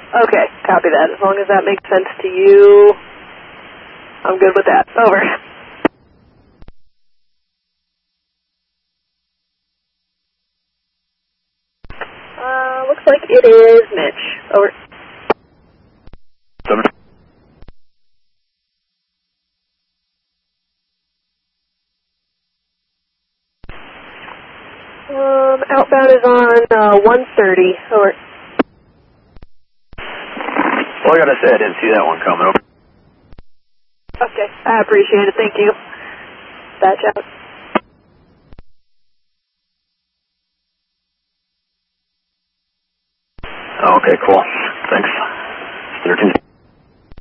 Okay, copy that. As long as that makes sense to you, I'm good with that. Over. Looks like it is Mitch. Over. 7. Outbound is on 130. Over. Well, I gotta say, I didn't see that one coming. Over. Okay, I appreciate it. Thank you. Batch out. Okay, cool. Thanks. 13.